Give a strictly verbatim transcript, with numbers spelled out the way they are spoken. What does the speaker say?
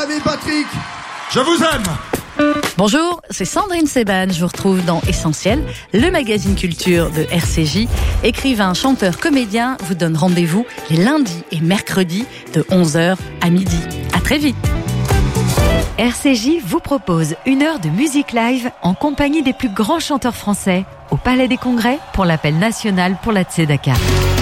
ami Patrick. Je vous aime. Bonjour, c'est Sandrine Seban. Je vous retrouve dans Essentiel, le magazine culture de R C J. Écrivain, chanteur, comédien vous donne rendez-vous les lundis et mercredis de onze heures à midi. À très vite. R C J vous propose une heure de musique live en compagnie des plus grands chanteurs français au Palais des Congrès pour l'appel national pour la Tzedaka.